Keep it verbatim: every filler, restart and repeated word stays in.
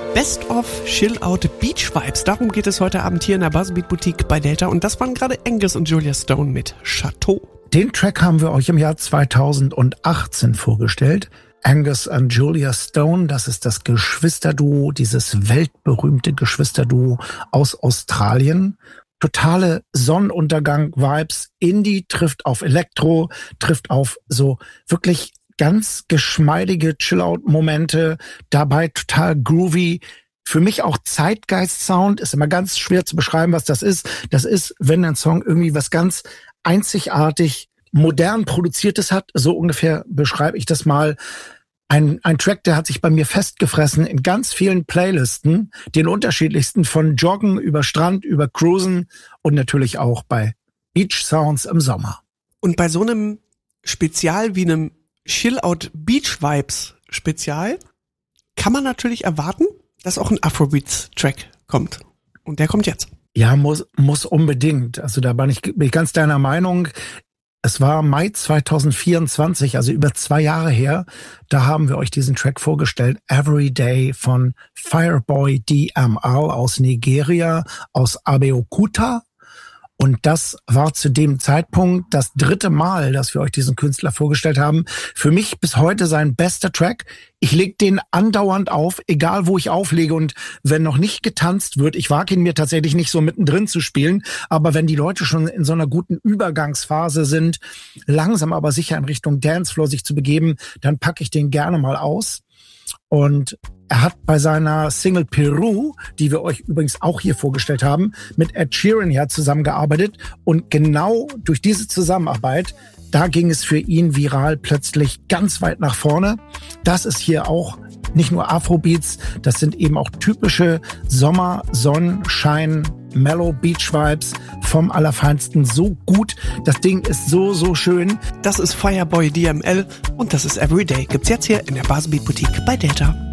Best of Chill-Out Beach Vibes. Darum geht es heute Abend hier in der Buzzbeat Boutique bei Delta. Und das waren gerade Angus und Julia Stone mit Chateau. Den Track haben wir euch im Jahr zweitausendachtzehn vorgestellt. Angus und Julia Stone, das ist das Geschwisterduo, dieses weltberühmte Geschwisterduo aus Australien. Totale Sonnenuntergang-Vibes. Indie trifft auf Elektro, trifft auf so wirklich ganz geschmeidige Chill-Out-Momente, dabei total groovy. Für mich auch Zeitgeist-Sound, ist immer ganz schwer zu beschreiben, was das ist. Das ist, wenn ein Song irgendwie was ganz einzigartig, modern produziertes hat, so ungefähr beschreibe ich das mal. Ein, ein Track, der hat sich bei mir festgefressen in ganz vielen Playlisten, den unterschiedlichsten, von Joggen über Strand, über Cruisen und natürlich auch bei Beach Sounds im Sommer. Und bei so einem Spezial wie einem Chill-Out Beach Vibes Spezial kann man natürlich erwarten, dass auch ein Afrobeats-Track kommt. Und der kommt jetzt. Ja, muss, muss unbedingt. Also da bin ich, bin ich ganz deiner Meinung. Es war Mai zweitausendvierundzwanzig, also über zwei Jahre her. Da haben wir euch diesen Track vorgestellt. Everyday von Fireboy D M L aus Nigeria, aus Abeokuta. Und das war zu dem Zeitpunkt das dritte Mal, dass wir euch diesen Künstler vorgestellt haben. Für mich bis heute sein bester Track. Ich leg den andauernd auf, egal wo ich auflege. Und wenn noch nicht getanzt wird, ich wage ihn mir tatsächlich nicht so mittendrin zu spielen, aber wenn die Leute schon in so einer guten Übergangsphase sind, langsam aber sicher in Richtung Dancefloor sich zu begeben, dann packe ich den gerne mal aus. Und er hat bei seiner Single Peru, die wir euch übrigens auch hier vorgestellt haben, mit Ed Sheeran ja zusammengearbeitet. Und genau durch diese Zusammenarbeit, da ging es für ihn viral plötzlich ganz weit nach vorne. Das ist hier auch nicht nur Afrobeats, das sind eben auch typische Sommer-, Sonnenschein-, Mellow Beach Vibes vom Allerfeinsten. So gut, das Ding ist so, so schön. Das ist Fireboy D M L und das ist Everyday. Gibt's jetzt hier in der Buzzbeat Boutique bei Delta.